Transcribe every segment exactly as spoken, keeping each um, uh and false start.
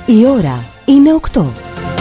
Η ώρα είναι οκτώ.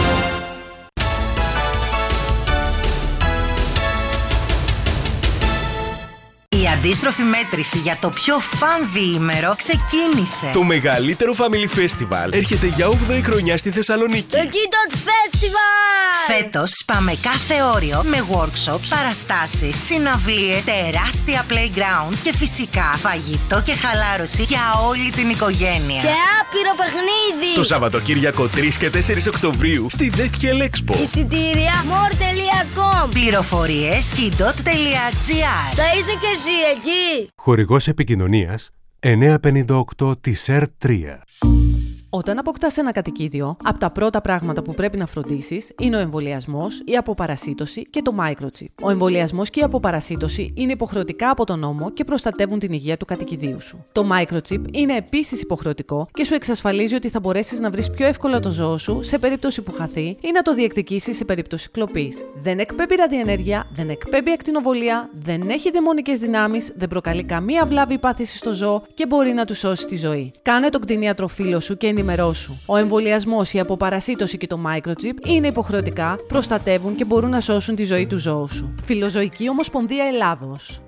Η αντίστροφη μέτρηση για το πιο φαν διήμερο ξεκίνησε. Το μεγαλύτερο Family Festival έρχεται για όγδοη χρονιά στη Θεσσαλονίκη. Το Kidot Festival! Φέτος σπάμε κάθε όριο με workshops, παραστάσεις, συναυλίες, τεράστια playgrounds και φυσικά φαγητό και χαλάρωση για όλη την οικογένεια. Και άπειρο παιχνίδι! Το Σαββατοκύριακο τρεις και τέσσερις Οκτωβρίου στη Deathhell Expo. Εισιτήρια more τελεία com. Πληροφορίες kidot τελεία gr. Θα είσαι και εσύ εκεί! Χορηγός επικοινωνίας εννιακόσια πενήντα οκτώ τη ΕΡ τρία. Όταν αποκτάς ένα κατοικίδιο, από τα πρώτα πράγματα που πρέπει να φροντίσεις είναι ο εμβολιασμός, η αποπαρασίτωση και το microchip. Ο εμβολιασμός και η αποπαρασίτωση είναι υποχρεωτικά από τον νόμο και προστατεύουν την υγεία του κατοικιδίου σου. Το microchip είναι επίσης υποχρεωτικό και σου εξασφαλίζει ότι θα μπορέσεις να βρεις πιο εύκολα το ζώο σου σε περίπτωση που χαθεί ή να το διεκδικήσεις σε περίπτωση κλοπής. Δεν εκπέμπει ραδιενέργεια, δεν εκπέμπει ακτινοβολία, δεν έχει δαιμονικές δυνάμεις, δεν προκαλεί καμία βλάβη ή πάθηση στο ζώο και μπορεί να του σώσει τη ζωή. Κάνε τον κτηνίατροφίλο σου και ενημερώσου. Ο εμβολιασμός, η αποπαρασίτωση και το microchip είναι υποχρεωτικά, προστατεύουν και μπορούν να σώσουν τη ζωή του ζώου σου. Φιλοζωική Ομοσπονδία Ελλάδος.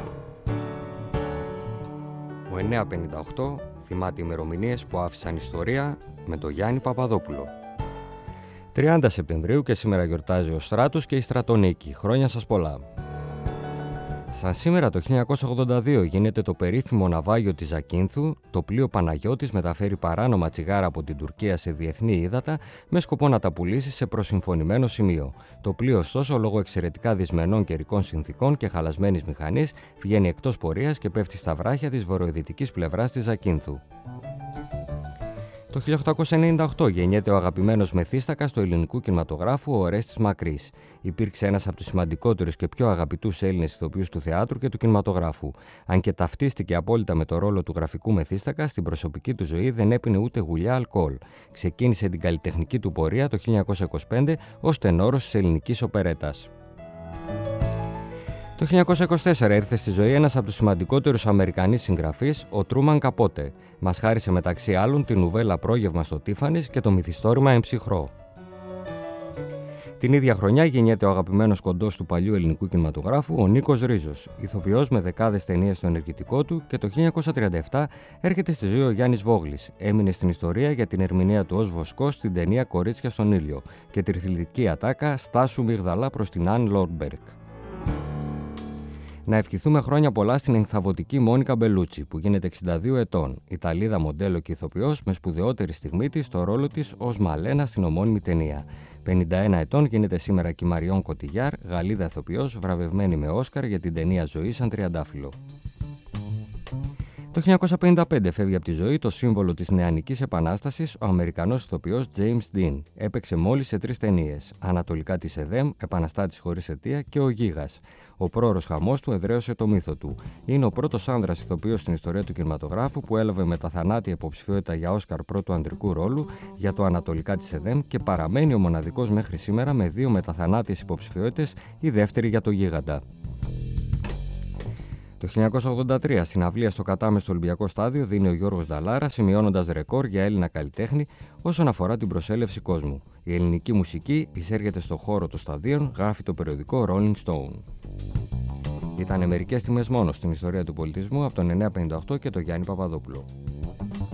Ο εννιακόσια πενήντα οκτώ θυμάται ημερομηνίες που άφησαν ιστορία με τον Γιάννη Παπαδόπουλο. τριάντα Σεπτεμβρίου και σήμερα γιορτάζει ο Στράτος και η Στρατονίκη. Χρόνια σας πολλά. Σαν σήμερα το χίλια εννιακόσια ογδόντα δύο γίνεται το περίφημο ναυάγιο της Ζακίνθου. Το πλοίο Παναγιώτης μεταφέρει παράνομα τσιγάρα από την Τουρκία σε διεθνή ύδατα με σκοπό να τα πουλήσει σε προσυμφωνημένο σημείο. Το πλοίο, ωστόσο, λόγω εξαιρετικά δυσμενών καιρικών συνθήκων και χαλασμένης μηχανής, βγαίνει εκτός πορείας και πέφτει στα βράχια της βορειοδυτικής πλευράς της Ζακίνθου. Το χίλια οκτακόσια ενενήντα οκτώ γεννιέται ο αγαπημένος μεθύστακας του ελληνικού κινηματογράφου, ο Ορέστης Μακρύς. Υπήρξε ένας από τους σημαντικότερους και πιο αγαπητούς Έλληνες ηθοποιούς του θεάτρου και του κινηματογράφου. Αν και ταυτίστηκε απόλυτα με το ρόλο του γραφικού μεθύστακα, στην προσωπική του ζωή δεν έπινε ούτε γουλιά αλκοόλ. Ξεκίνησε την καλλιτεχνική του πορεία το χίλια εννιακόσια είκοσι πέντε ως τενόρος της ελληνικής οπερέτας. Το χίλια εννιακόσια είκοσι τέσσερα ήρθε στη ζωή ένας από τους σημαντικότερους Αμερικανείς συγγραφείς, ο Τρούμαν Καπότε. Μας χάρισε μεταξύ άλλων την νουβέλα «Πρόγευμα στο Τίφανις» και το μυθιστόρημα «Εμψυχρό». Την ίδια χρονιά γεννιέται ο αγαπημένος κοντός του παλιού ελληνικού κινηματογράφου, ο Νίκος Ρίζος, ηθοποιός με δεκάδες ταινίες στο ενεργητικό του, και το χίλια εννιακόσια τριάντα επτά έρχεται στη ζωή ο Γιάννης Βόγλης. Έμεινε στην ιστορία για την ερμηνεία του ως Βοσκός στην ταινία «Κορίτσια στον ήλιο» και τη θρυλική ατάκα «Στάσου Μυγδαλά» προς την Αν Λόρντμπεργκ. Να ευχηθούμε χρόνια πολλά στην ενθαβωτική Μόνικα Μπελούτσι, που γίνεται εξήντα δύο ετών, Ιταλίδα μοντέλο και ηθοποιός με σπουδαιότερη στιγμή της στο ρόλο της ως Μαλένα στην ομώνυμη ταινία. πενήντα ένα ετών γίνεται σήμερα και η Μαριόν Κωτιγιάρ, Γαλλίδα ηθοποιός, βραβευμένη με Όσκαρ για την ταινία Ζωή σαν τριαντάφυλλο. Το χίλια εννιακόσια πενήντα πέντε φεύγει από τη ζωή το σύμβολο της νεανικής επανάστασης, ο Αμερικανός ηθοποιός James Dean. Έπαιξε μόλις σε τρεις ταινίες: Ανατολικά της Εδέμ, Επαναστάτης χωρίς αιτία και Ο Γίγας. Ο πρόωρος χαμός του εδραίωσε το μύθο του. Είναι ο πρώτος άνδρας ηθοποιός στην ιστορία του κινηματογράφου που έλαβε μεταθανάτια υποψηφιότητα για Όσκαρ πρώτου ανδρικού ρόλου για το Ανατολικά της Εδέμ και παραμένει ο μοναδικός μέχρι σήμερα με δύο μεταθανάτιες υποψηφιότητες, η δεύτερη για το Γίγαντα. Το χίλια εννιακόσια ογδόντα τρία στην αυλία στο κατάμεστο Ολυμπιακό Στάδιο δίνει ο Γιώργος Νταλάρα, σημειώνοντας ρεκόρ για Έλληνα καλλιτέχνη όσον αφορά την προσέλευση κόσμου. Η ελληνική μουσική εισέρχεται στο χώρο των σταδίων, γράφει το περιοδικό Rolling Stone. Ήταν μερικές στιγμές μόνο στην ιστορία του πολιτισμού από τον εννιακόσια πενήντα οκτώ και τον Γιάννη Παπαδόπουλο.